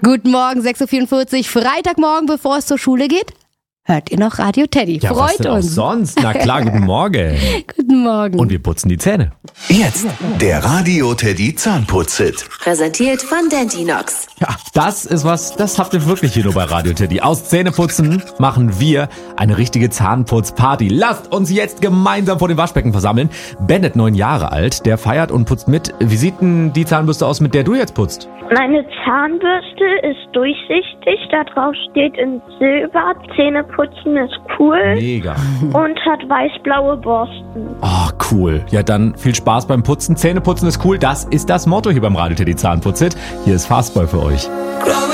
Guten Morgen, 6.44 Uhr, Freitagmorgen, bevor es zur Schule geht. Hört ihr noch Radio Teddy? Ja, Freut was denn uns. auch sonst? Na klar, guten Morgen. Guten Morgen. Und wir putzen die Zähne. Jetzt der Radio Teddy Zahnputz-Hit. Präsentiert von Dentinox. Ja, das ist was, das habt ihr wirklich hier nur bei Radio Teddy. Aus Zähneputzen machen wir eine richtige Zahnputzparty. Lasst uns jetzt gemeinsam vor dem Waschbecken versammeln. Bennett, 9 Jahre alt, der feiert und putzt mit. Wie sieht denn die Zahnbürste aus, mit der du jetzt putzt? Meine Zahnbürste ist durchsichtig, da drauf steht in Silber, Zähneputzen ist cool Mega. und hat weiß-blaue Borsten. Oh, cool. Ja, dann viel Spaß beim Putzen. Zähneputzen ist cool. Das ist das Motto hier beim Radio Teddy Zahnputz-Hit. Hier ist Fastboy für euch.